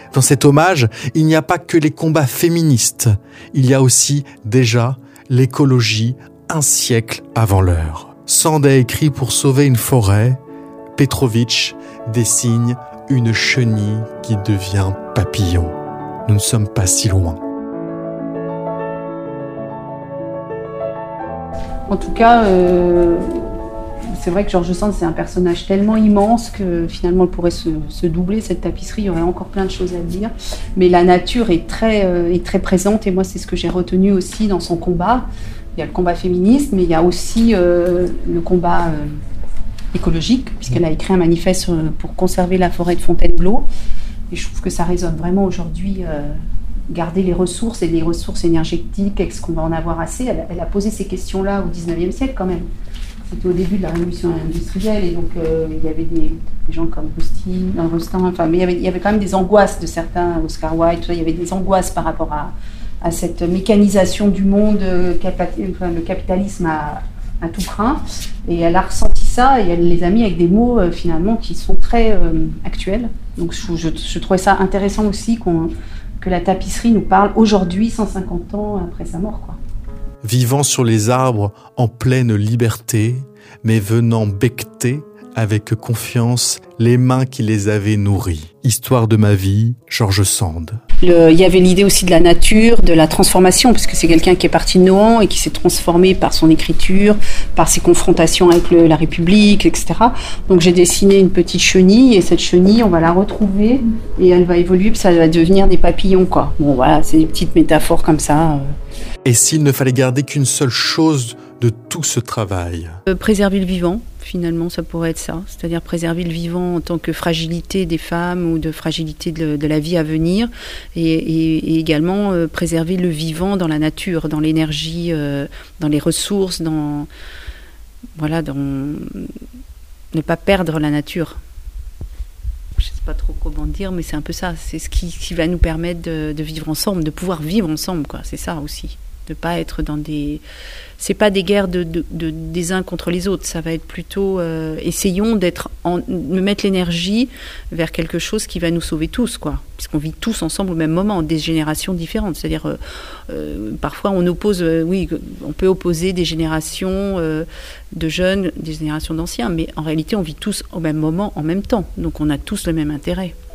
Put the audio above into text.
dans cet hommage, il n'y a pas que les combats féministes, il y a aussi déjà l'écologie un siècle avant l'heure. Sand a écrit pour sauver une forêt, Petrovitch dessine une chenille qui devient papillon. Nous ne sommes pas si loin. En tout cas, c'est vrai que George Sand, c'est un personnage tellement immense que finalement, elle pourrait se doubler, cette tapisserie. Il y aurait encore plein de choses à dire. Mais la nature est très présente et moi, c'est ce que j'ai retenu aussi dans son combat. Il y a le combat féministe, mais il y a aussi le combat écologique, puisqu'elle a écrit un manifeste pour conserver la forêt de Fontainebleau. Et je trouve que ça résonne vraiment aujourd'hui. Garder les ressources et les ressources énergétiques, est-ce qu'on va en avoir assez ? Elle a posé ces questions-là au 19e siècle quand même. C'était au début de la révolution industrielle et donc il y avait des gens comme Rustin, enfin, mais il y avait quand même des angoisses de certains, Oscar Wilde, tout ça, il y avait des angoisses par rapport à cette mécanisation du monde, le capitalisme à tout craint. Et elle a ressenti ça et elle les a mis avec des mots finalement qui sont très actuels. Donc je trouvais ça intéressant aussi que la tapisserie nous parle aujourd'hui, 150 ans après sa mort, quoi. Vivant sur les arbres en pleine liberté, mais venant becqueter avec confiance les mains qui les avaient nourris. Histoire de ma vie, George Sand. Il y avait l'idée aussi de la nature, de la transformation, parce que c'est quelqu'un qui est parti de Nohant et qui s'est transformé par son écriture, par ses confrontations avec la République, etc. Donc j'ai dessiné une petite chenille, et cette chenille, on va la retrouver, et elle va évoluer, puis ça va devenir des papillons, quoi. Bon, voilà, c'est des petites métaphores comme ça. Et s'il ne fallait garder qu'une seule chose de tout ce travail ? Préserver le vivant, finalement, ça pourrait être ça. C'est-à-dire préserver le vivant en tant que fragilité des femmes ou de fragilité de la vie à venir. Et également préserver le vivant dans la nature, dans l'énergie, dans les ressources, dans ne pas perdre la nature. Je ne sais pas trop comment dire, mais c'est un peu ça. C'est ce qui va nous permettre de vivre ensemble, de pouvoir vivre ensemble, quoi. C'est ça aussi. De pas être dans des... C'est pas des guerres des uns contre les autres. Ça va être plutôt... essayons de mettre l'énergie vers quelque chose qui va nous sauver tous, quoi. Puisqu'on vit tous ensemble au même moment, des générations différentes. C'est-à-dire, parfois on oppose... on peut opposer des générations de jeunes, des générations d'anciens, mais en réalité on vit tous au même moment, en même temps. Donc on a tous le même intérêt.